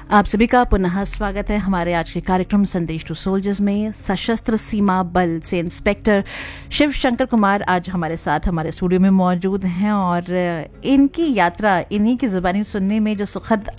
आप सभी का पुनः स्वागत है हमारे आज के कार्यक्रम संदेश टू सोल्जर्स में। सशस्त्र सीमा बल से इंस्पेक्टर शिव शंकर कुमार आज हमारे साथ हमारे स्टूडियो में मौजूद हैं और इनकी यात्रा इन्हीं की ज़ुबानी सुनने में जो सुखद